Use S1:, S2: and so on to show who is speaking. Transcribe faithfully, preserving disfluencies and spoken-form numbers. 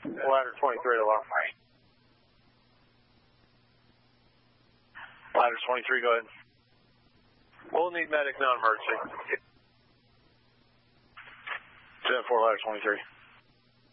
S1: Ladder twenty-three alarm. Ladder twenty-three, go ahead. We'll need medic non-emergency. seven four, ladder twenty-three.